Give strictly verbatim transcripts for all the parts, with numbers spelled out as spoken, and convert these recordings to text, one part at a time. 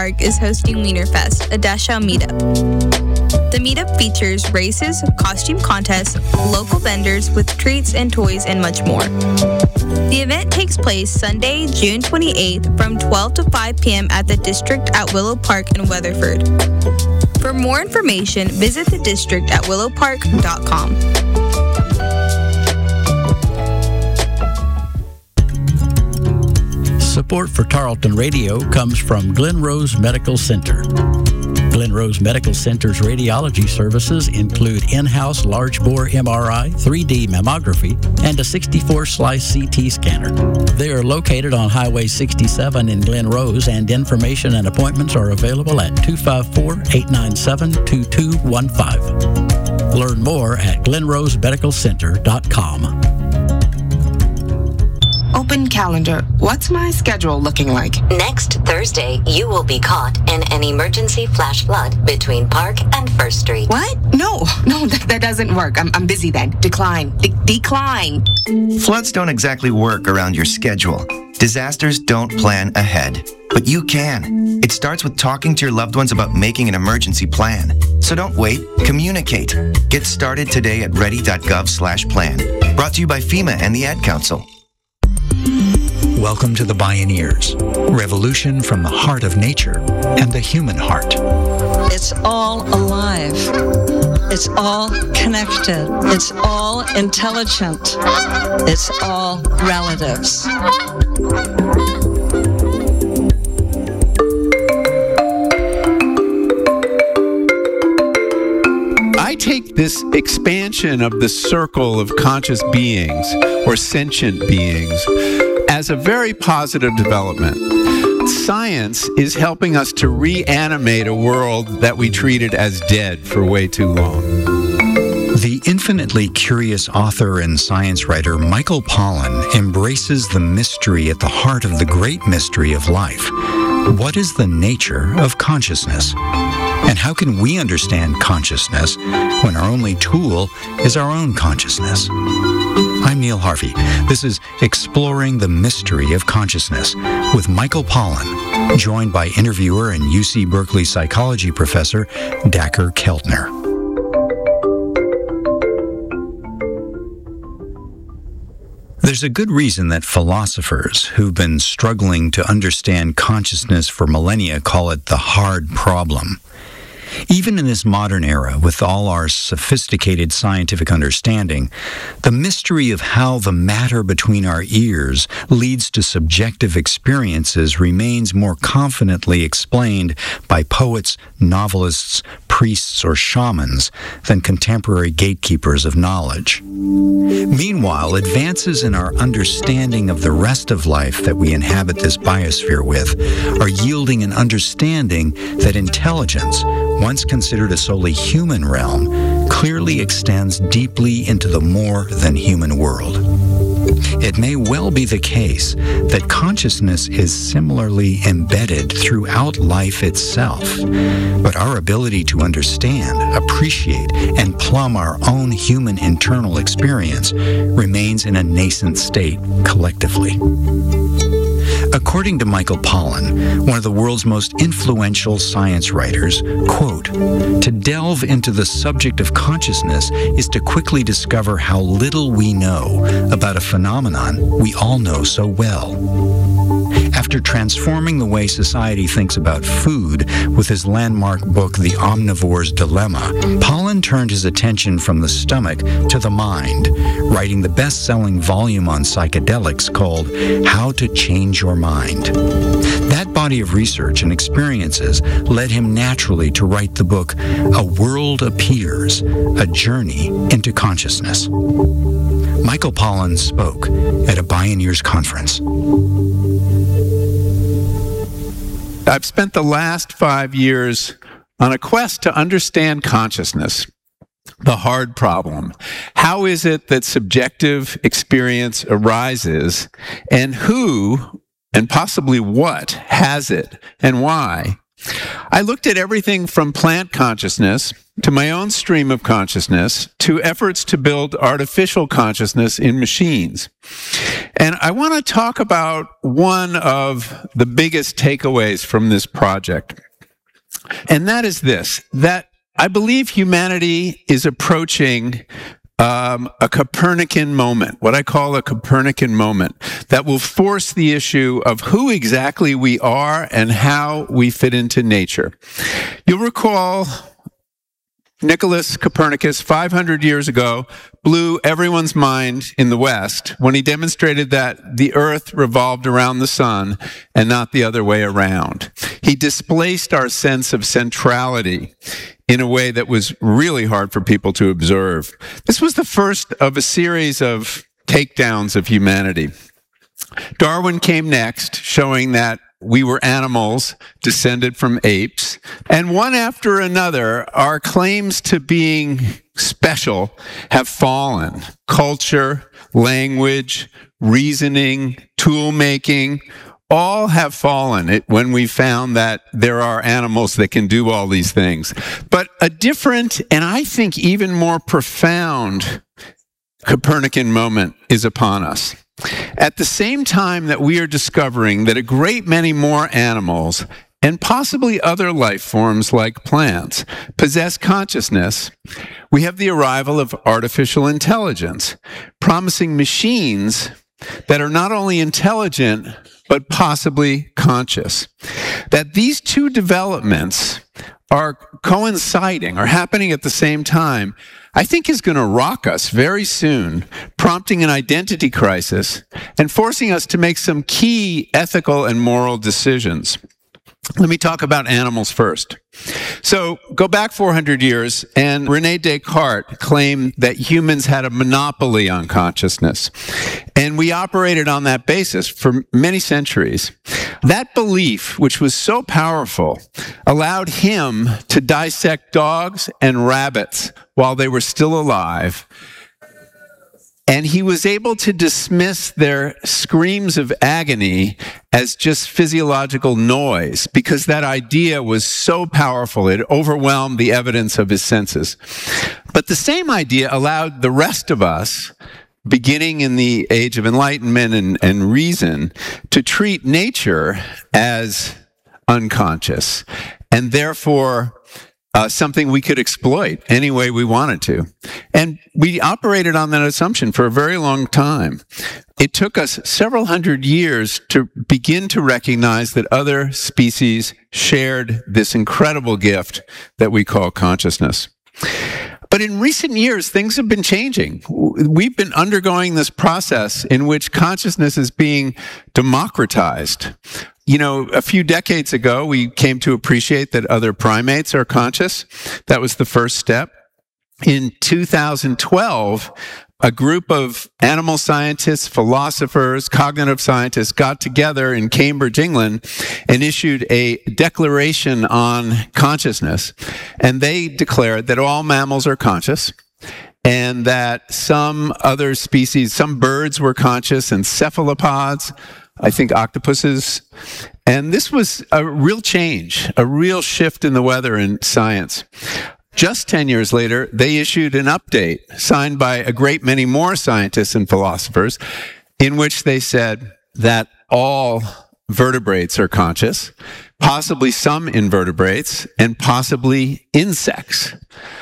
Park is hosting Wienerfest, a Dachau meetup. The meetup features races, costume contests, local vendors with treats and toys, and much more. The event takes place Sunday, June twenty-eighth from twelve to five p.m. at the District at Willow Park in Weatherford. For more information, visit the district at willow park dot com. Support for Tarleton Radio comes from Glen Rose Medical Center. Glen Rose Medical Center's radiology services include in-house large-bore M R I, three D mammography, and a sixty-four slice C T scanner. They are located on Highway sixty-seven in Glen Rose, and information and appointments are available at two five four, eight nine seven, two two one five. Learn more at glen rose medical center dot com. Open calendar. What's my schedule looking like? Next Thursday, you will be caught in an emergency flash flood between Park and First Street. What? No, no, that, that doesn't work. I'm, I'm busy then. Decline. De- decline. Floods don't exactly work around your schedule. Disasters don't plan ahead, but you can. It starts with talking to your loved ones about making an emergency plan. So don't wait, communicate. Get started today at ready dot gov slash plan. Brought to you by FEMA and the Ad Council. Welcome to the Bioneers, revolution from the heart of nature and the human heart. It's all alive. It's all connected. It's all intelligent. It's all relatives. I take this expansion of the circle of conscious beings or sentient beings as a very positive development. Science is helping us to reanimate a world that we treated as dead for way too long. The infinitely curious author and science writer Michael Pollan embraces the mystery at the heart of the great mystery of life. What is the nature of consciousness? And how can we understand consciousness when our only tool is our own consciousness? I'm Neil Harvey. This is Exploring the Mystery of Consciousness with Michael Pollan, joined by interviewer and U C Berkeley psychology professor Dacher Keltner. There's a good reason that philosophers who've been struggling to understand consciousness for millennia call it the hard problem. Even in this modern era, with all our sophisticated scientific understanding, the mystery of how the matter between our ears leads to subjective experiences remains more confidently explained by poets, novelists, priests, or shamans than contemporary gatekeepers of knowledge. Meanwhile, advances in our understanding of the rest of life that we inhabit this biosphere with are yielding an understanding that intelligence, once considered a solely human realm, clearly extends deeply into the more than human world. It may well be the case that consciousness is similarly embedded throughout life itself, but our ability to understand, appreciate, and plumb our own human internal experience remains in a nascent state collectively. According to Michael Pollan, one of the world's most influential science writers, quote, "To delve into the subject of consciousness is to quickly discover how little we know about a phenomenon we all know so well." After transforming the way society thinks about food with his landmark book, The Omnivore's Dilemma, Pollan turned his attention from the stomach to the mind, writing the best-selling volume on psychedelics called How to Change Your Mind. That body of research and experiences led him naturally to write the book A World Appears, A Journey into Consciousness. Michael Pollan spoke at a Bioneers conference. I've spent the last five years on a quest to understand consciousness, the hard problem. How is it that subjective experience arises, and who, and possibly what, has it, and why? I looked at everything from plant consciousness to my own stream of consciousness to efforts to build artificial consciousness in machines. And I want to talk about one of the biggest takeaways from this project. And that is this, that I believe humanity is approaching Um, a Copernican moment, what I call a Copernican moment, that will force the issue of who exactly we are and how we fit into nature. You'll recall Nicholas Copernicus, five hundred years ago, blew everyone's mind in the West when he demonstrated that the Earth revolved around the sun and not the other way around. He displaced our sense of centrality in a way that was really hard for people to observe. This was the first of a series of takedowns of humanity. Darwin came next, showing that we were animals descended from apes. And one after another, our claims to being special have fallen. Culture, language, reasoning, tool making, all have fallen when we found that there are animals that can do all these things. But a different, and I think even more profound, Copernican moment is upon us. At the same time that we are discovering that a great many more animals and possibly other life forms like plants possess consciousness, we have the arrival of artificial intelligence, promising machines that are not only intelligent, but possibly conscious. That these two developments are coinciding, are happening at the same time, I think is going to rock us very soon, prompting an identity crisis and forcing us to make some key ethical and moral decisions. Let me talk about animals first. So go back four hundred years, and René Descartes claimed that humans had a monopoly on consciousness. And we operated on that basis for many centuries. That belief, which was so powerful, allowed him to dissect dogs and rabbits while they were still alive. And he was able to dismiss their screams of agony as just physiological noise because that idea was so powerful, it overwhelmed the evidence of his senses. But the same idea allowed the rest of us, beginning in the age of enlightenment and, and reason, to treat nature as unconscious and therefore Uh, something we could exploit any way we wanted to. And we operated on that assumption for a very long time. It took us several hundred years to begin to recognize that other species shared this incredible gift that we call consciousness. But in recent years, things have been changing. We've been undergoing this process in which consciousness is being democratized. You know, a few decades ago, we came to appreciate that other primates are conscious. That was the first step. In two thousand twelve, a group of animal scientists, philosophers, cognitive scientists got together in Cambridge, England, and issued a declaration on consciousness. And they declared that all mammals are conscious, and that some other species, some birds were conscious, and cephalopods, I think octopuses. And this was a real change, a real shift in the weather in science. Just ten years later, they issued an update signed by a great many more scientists and philosophers in which they said that all vertebrates are conscious, possibly some invertebrates, and possibly insects.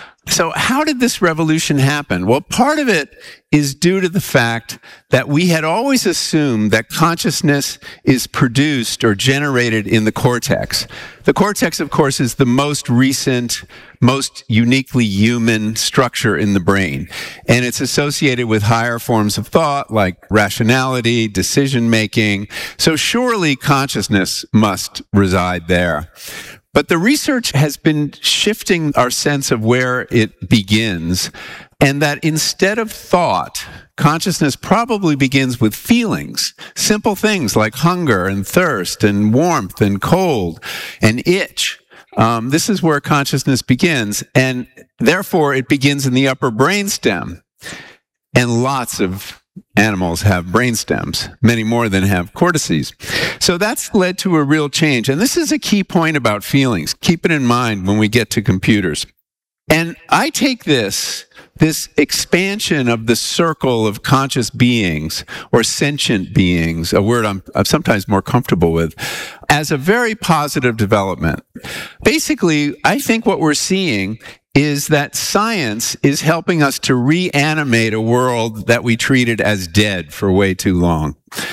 So how did this revolution happen? Well, part of it is due to the fact that we had always assumed that consciousness is produced or generated in the cortex. The cortex, of course, is the most recent, most uniquely human structure in the brain. And it's associated with higher forms of thought like rationality, decision-making. So surely consciousness must reside there. But the research has been shifting our sense of where it begins, and that instead of thought, consciousness probably begins with feelings, simple things like hunger and thirst and warmth and cold and itch. Um, this is where consciousness begins, and therefore it begins in the upper brainstem. And lots of animals have brain stems, many more than have cortices. So that's led to a real change. And this is a key point about feelings. Keep it in mind when we get to computers. And I take this, this expansion of the circle of conscious beings or sentient beings, a word I'm, I'm sometimes more comfortable with, as a very positive development. Basically, I think what we're seeing is that science is helping us to reanimate a world that we treated as dead for way too long.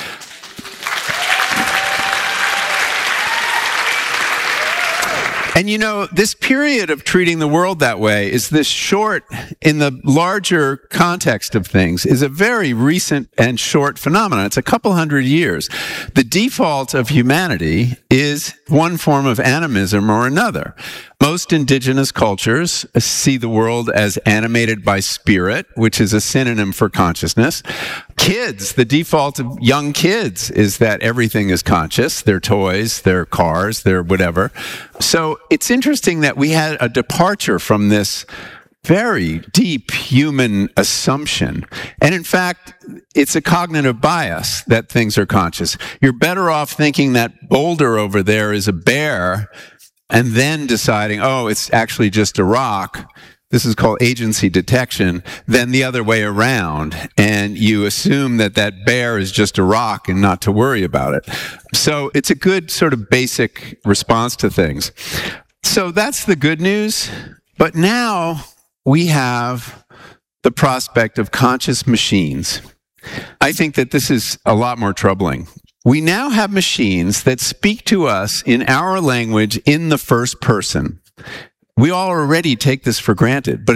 And you know, this period of treating the world that way is this short, in the larger context of things, is a very recent and short phenomenon. It's a couple hundred years. The default of humanity is one form of animism or another. Most indigenous cultures see the world as animated by spirit, which is a synonym for consciousness. Kids, the default of young kids is that everything is conscious, their toys, their cars, their whatever. So it's interesting that we had a departure from this very deep human assumption. And in fact, it's a cognitive bias that things are conscious. You're better off thinking that boulder over there is a bear and then deciding, oh, it's actually just a rock. This is called agency detection, than the other way around. And you assume that that bear is just a rock and not to worry about it. So it's a good sort of basic response to things. So that's the good news. But now we have the prospect of conscious machines. I think that this is a lot more troubling. We now have machines that speak to us in our language in the first person. We all already take this for granted, but